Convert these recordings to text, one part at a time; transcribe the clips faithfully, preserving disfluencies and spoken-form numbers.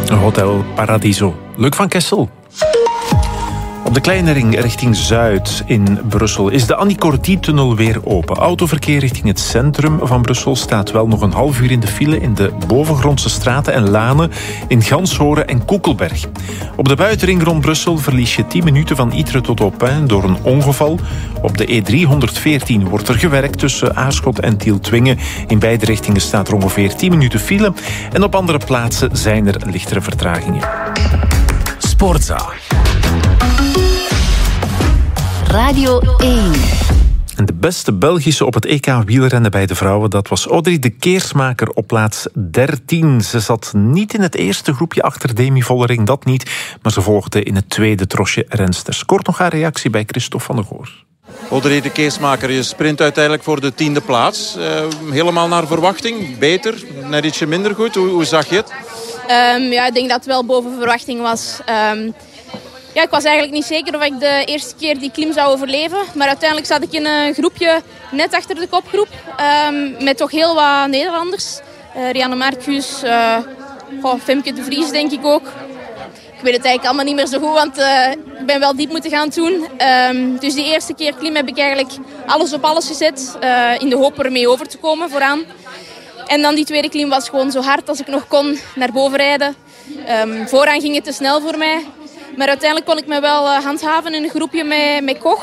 Hotel Paradiso. Luc van Kessel. Op de kleine ring richting Zuid in Brussel is de Annie Cordy-tunnel weer open. Autoverkeer richting het centrum van Brussel staat wel nog een half uur in de file in de bovengrondse straten en lanen in Ganshoren en Koekelberg. Op de buitenring rond Brussel verlies je tien minuten van Ytre tot Aupin door een ongeval. Op de E driehonderdveertien wordt er gewerkt tussen Aarschot en Tieltwingen. In beide richtingen staat er ongeveer tien minuten file. En op andere plaatsen zijn er lichtere vertragingen. Sportza. Radio één. En de beste Belgische op het E K wielrennen bij de vrouwen, dat was Audrey de Keersmaker op plaats dertien. Ze zat niet in het eerste groepje achter Demi Vollering, dat niet. Maar ze volgde in het tweede trosje rensters. Kort nog haar reactie bij Christophe van der Goor. Audrey de Keersmaker, je sprint uiteindelijk voor de tiende plaats. Uh, helemaal naar verwachting? Beter? Net ietsje minder goed? Hoe, hoe zag je het? Um, ja, ik denk dat het wel boven verwachting was. Um, ja, ik was eigenlijk niet zeker of ik de eerste keer die klim zou overleven. Maar uiteindelijk zat ik in een groepje net achter de kopgroep. Um, met toch heel wat Nederlanders. Uh, Rianne Marcus, uh, oh, Femke de Vries denk ik ook. Ik weet het eigenlijk allemaal niet meer zo goed, want uh, ik ben wel diep moeten gaan doen. Um, dus die eerste keer klim heb ik eigenlijk alles op alles gezet. Uh, in de hoop ermee over te komen vooraan. En dan die tweede klim was gewoon zo hard als ik nog kon naar boven rijden. Um, vooraan ging het te snel voor mij. Maar uiteindelijk kon ik me wel uh, handhaven in een groepje met, met Koch.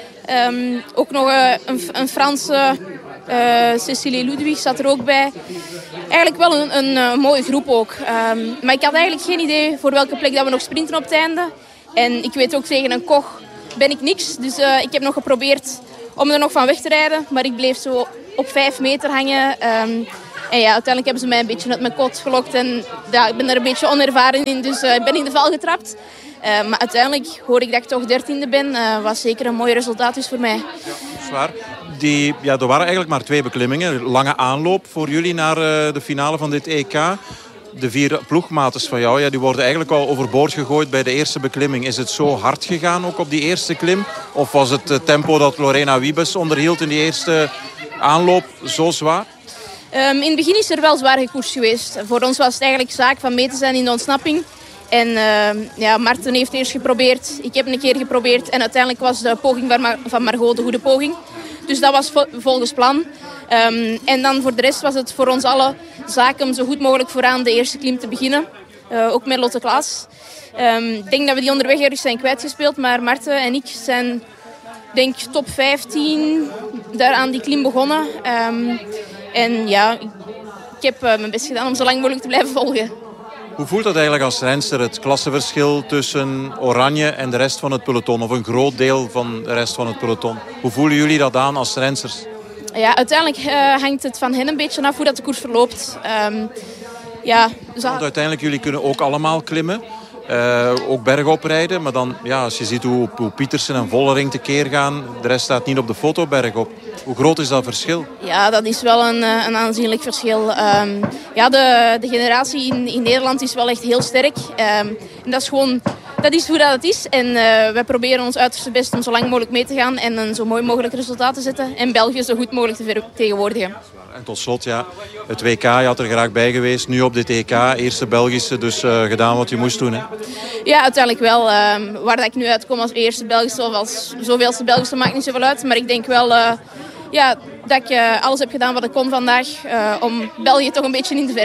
Um, ook nog uh, een, een Franse, uh, Cécilie Ludwig zat er ook bij. Eigenlijk wel een, een, een mooie groep ook. Um, maar ik had eigenlijk geen idee voor welke plek dat we nog sprinten op het einde. En ik weet ook, tegen een Koch ben ik niks. Dus uh, ik heb nog geprobeerd om er nog van weg te rijden. Maar ik bleef zo op vijf meter hangen. Um, en ja, uiteindelijk hebben ze mij een beetje uit mijn kot gelokt. En ja, ik ben er een beetje onervaren in, dus uh, ik ben in de val getrapt. Uh, maar uiteindelijk hoor ik dat ik toch dertiende ben. Uh, wat zeker een mooi resultaat is voor mij. Zwaar. Die, ja, er waren eigenlijk maar twee beklimmingen. Lange aanloop voor jullie naar uh, de finale van dit E K. De vier ploegmates van jou, ja, die worden eigenlijk al overboord gegooid bij de eerste beklimming. Is het zo hard gegaan ook op die eerste klim? Of was het uh, tempo dat Lorena Wiebes onderhield in die eerste aanloop zo zwaar? Um, in het begin is er wel zwaar gekoerst geweest. Voor ons was het eigenlijk zaak van mee te zijn in de ontsnapping. En uh, ja, Marten heeft eerst geprobeerd, ik heb een keer geprobeerd. En uiteindelijk was de poging van, Mar- van Margot de goede poging. Dus dat was vo- volgens plan. Um, en dan voor de rest was het voor ons alle zaak om zo goed mogelijk vooraan de eerste klim te beginnen. Uh, ook met Lotte Klaas. Um, ik denk dat we die onderweg ergens zijn kwijtgespeeld. Maar Marten en ik zijn, denk top vijftien daar aan die klim begonnen. Um, en ja, ik, ik heb uh, mijn best gedaan om zo lang mogelijk te blijven volgen. Hoe voelt dat eigenlijk als renster, het klassenverschil tussen Oranje en de rest van het peloton? Of een groot deel van de rest van het peloton? Hoe voelen jullie dat aan als rensters? Ja, uiteindelijk uh, hangt het van hen een beetje af hoe dat de koers verloopt. Um, ja, zo... Want uiteindelijk, jullie kunnen ook allemaal klimmen. Uh, ook bergop rijden. Maar dan, ja, als je ziet hoe, hoe Pietersen en Vollering tekeer gaan, de rest staat niet op de foto bergop. Hoe groot is dat verschil? Ja, dat is wel een, een aanzienlijk verschil. Um, ja, de, de generatie in, in Nederland is wel echt heel sterk. Um, en dat is gewoon, dat is hoe dat het is. En uh, wij proberen ons uiterste best om zo lang mogelijk mee te gaan en een zo mooi mogelijk resultaat te zetten. En België zo goed mogelijk te vertegenwoordigen. En tot slot, ja, het W K, je had er graag bij geweest. Nu op dit E K, eerste Belgische, dus uh, gedaan wat je moest doen. Hè? Ja, uiteindelijk wel. Um, waar dat ik nu uitkom als eerste Belgische of als zoveelste Belgische maakt niet zoveel uit. Maar ik denk wel uh, ja, dat ik uh, alles heb gedaan wat ik kon vandaag uh, om België toch een beetje in te